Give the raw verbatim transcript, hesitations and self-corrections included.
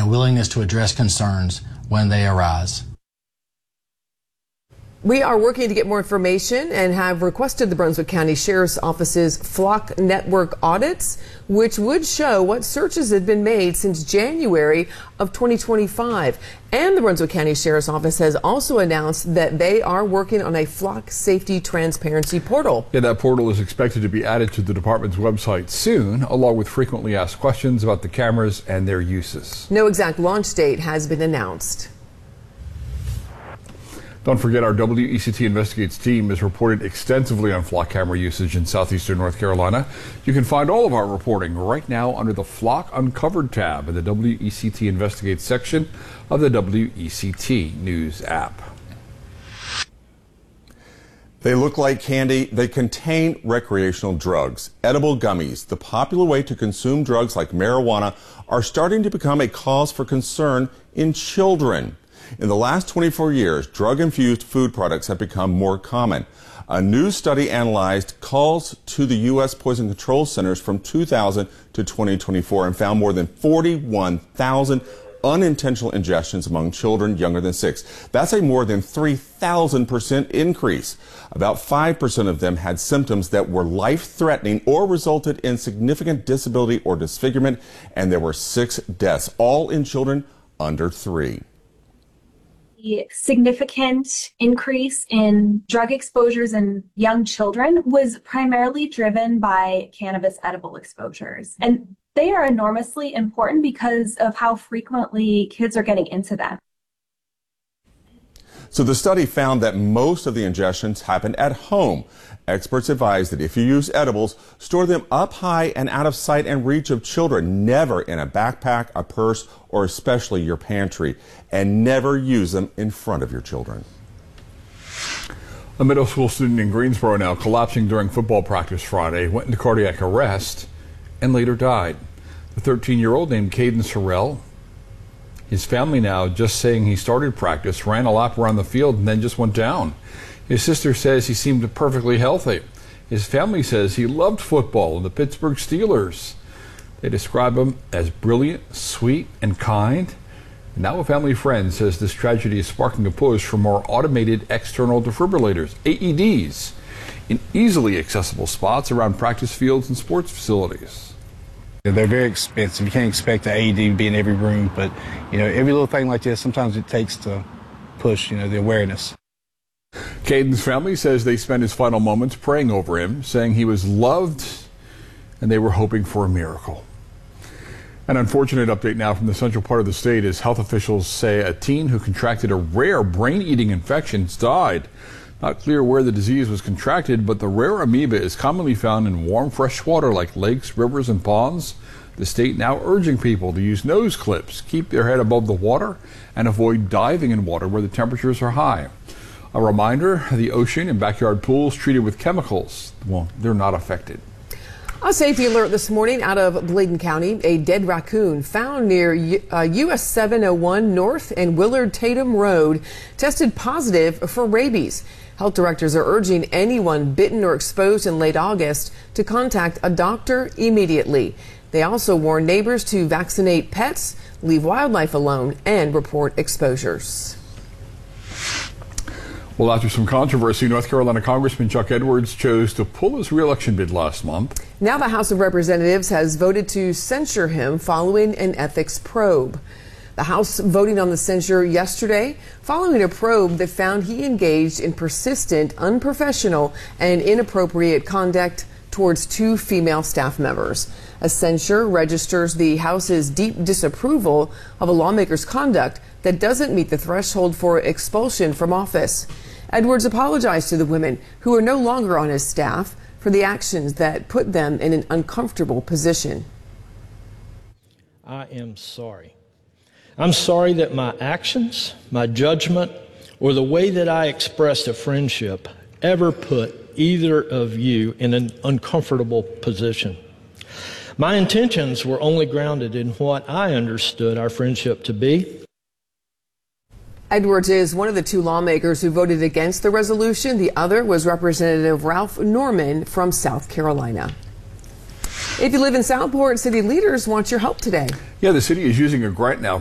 a willingness to address concerns when they arise. We are working to get more information and have requested the Brunswick County Sheriff's Office's Flock Network audits, which would show what searches have been made since January of twenty twenty-five. And the Brunswick County Sheriff's Office has also announced that they are working on a flock safety transparency portal. Yeah, that portal is expected to be added to the department's website soon, along with frequently asked questions about the cameras and their uses. No exact launch date has been announced. Don't forget, our W E C T Investigates team has reported extensively on flock camera usage in southeastern North Carolina. You can find all of our reporting right now under the Flock Uncovered tab in the W E C T Investigates section of the W E C T News app. They look like candy. They contain recreational drugs. Edible gummies, the popular way to consume drugs like marijuana, are starting to become a cause for concern in children. In the last twenty-four years, drug-infused food products have become more common. A new study analyzed calls to the U S Poison Control Centers from two thousand to twenty twenty-four and found more than forty-one thousand unintentional ingestions among children younger than six. That's a more than three thousand percent increase. About five percent of them had symptoms that were life-threatening or resulted in significant disability or disfigurement, and there were six deaths, all in children under three. The significant increase in drug exposures in young children was primarily driven by cannabis edible exposures. And they are enormously important because of how frequently kids are getting into them. So the study found that most of the ingestions happened at home. Experts advise that if you use edibles, store them up high and out of sight and reach of children, never in a backpack, a purse, or especially your pantry, and never use them in front of your children. A middle school student in Greensboro now collapsing during football practice Friday, went into cardiac arrest and later died. The thirteen-year-old named Caden Sorrell. His family now just saying he started practice, ran a lap around the field, and then just went down. His sister says he seemed perfectly healthy. His family says he loved football and the Pittsburgh Steelers. They describe him as brilliant, sweet, and kind. And now a family friend says this tragedy is sparking a push for more automated external defibrillators, A E Ds, in easily accessible spots around practice fields and sports facilities. They're very expensive. You can't expect the A E D to be in every room, but you know, every little thing like this, sometimes it takes to push, you know, the awareness. Caden's family says they spent his final moments praying over him, saying he was loved, and they were hoping for a miracle. An unfortunate update now from the central part of the state as health officials say a teen who contracted a rare brain-eating infection died. Not clear where the disease was contracted, but the rare amoeba is commonly found in warm, fresh water like lakes, rivers, and ponds. The state now urging people to use nose clips, keep their head above the water, and avoid diving in water where the temperatures are high. A reminder, the ocean and backyard pools treated with chemicals, well, they're not affected. A safety alert this morning out of Bladen County. A dead raccoon found near U S seven oh one North and Willard Tatum Road tested positive for rabies. Health directors are urging anyone bitten or exposed in late August to contact a doctor immediately. They also warn neighbors to vaccinate pets, leave wildlife alone, and report exposures. Well, after some controversy, North Carolina Congressman Chuck Edwards chose to pull his re-election bid last month. Now the House of Representatives has voted to censure him following an ethics probe. The House voting on the censure yesterday following a probe that found he engaged in persistent, unprofessional, and inappropriate conduct towards two female staff members. A censure registers the House's deep disapproval of a lawmaker's conduct that doesn't meet the threshold for expulsion from office. Edwards apologized to the women who are no longer on his staff for the actions that put them in an uncomfortable position. I am sorry. I'm sorry that my actions, my judgment, or the way that I expressed a friendship ever put either of you in an uncomfortable position. My intentions were only grounded in what I understood our friendship to be. Edwards is one of the two lawmakers who voted against the resolution. The other was Representative Ralph Norman from South Carolina. If you live in Southport, city leaders want your help today. Yeah, the city is using a grant now